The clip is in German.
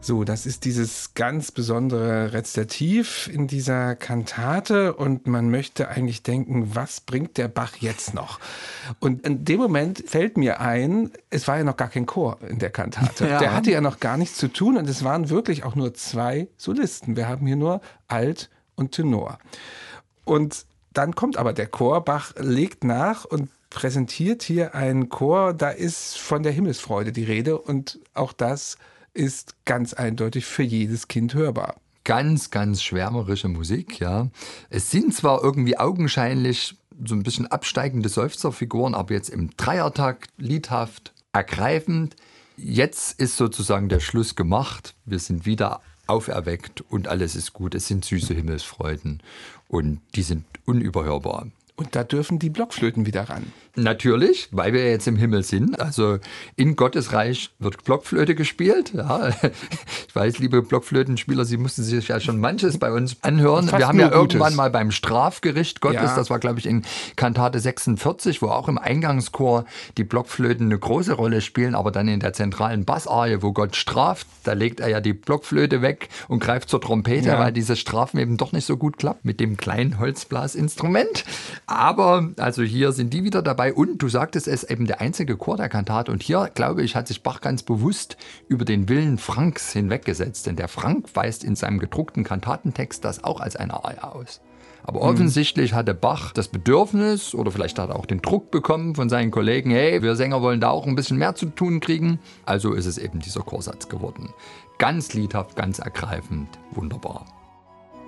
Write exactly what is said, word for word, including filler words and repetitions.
So, das ist dieses ganz besondere Rezitativ in dieser Kantate und man möchte eigentlich denken, was bringt der Bach jetzt noch? Und in dem Moment fällt mir ein, es war ja noch gar kein Chor in der Kantate. Ja. Der hatte ja noch gar nichts zu tun und es waren wirklich auch nur zwei Solisten. Wir haben hier nur Alt und Tenor. Und dann kommt aber der Chor, Bach legt nach und präsentiert hier einen Chor, da ist von der Himmelsfreude die Rede und auch das ist ganz eindeutig für jedes Kind hörbar. Ganz, ganz schwärmerische Musik, ja. Es sind zwar irgendwie augenscheinlich so ein bisschen absteigende Seufzerfiguren, aber jetzt im Dreiertakt, liedhaft, ergreifend. Jetzt ist sozusagen der Schluss gemacht. Wir sind wieder auferweckt und alles ist gut. Es sind süße Himmelsfreuden und die sind unüberhörbar. Und da dürfen die Blockflöten wieder ran. Natürlich, weil wir jetzt im Himmel sind. Also in Gottes Reich wird Blockflöte gespielt. Ja, ich weiß, liebe Blockflötenspieler, Sie mussten sich ja schon manches bei uns anhören. Fast wir haben ja nur Gutes. irgendwann mal beim Strafgericht Gottes, Ja. das war glaube ich in Kantate sechsundvierzig, wo auch im Eingangschor die Blockflöten eine große Rolle spielen, aber dann in der zentralen Bassarie, wo Gott straft, da legt er ja die Blockflöte weg und greift zur Trompete, Ja. weil dieses Strafen eben doch nicht so gut klappt mit dem kleinen Holzblasinstrument. Aber also hier sind die wieder dabei und du sagtest, es ist eben der einzige Chor der Kantate und hier, glaube ich, hat sich Bach ganz bewusst über den Willen Franks hinweggesetzt, denn der Frank weist in seinem gedruckten Kantatentext das auch als eine Arie aus. Aber offensichtlich hatte Bach das Bedürfnis oder vielleicht hat er auch den Druck bekommen von seinen Kollegen, hey, wir Sänger wollen da auch ein bisschen mehr zu tun kriegen. Also ist es eben dieser Chorsatz geworden. Ganz liedhaft, ganz ergreifend, wunderbar.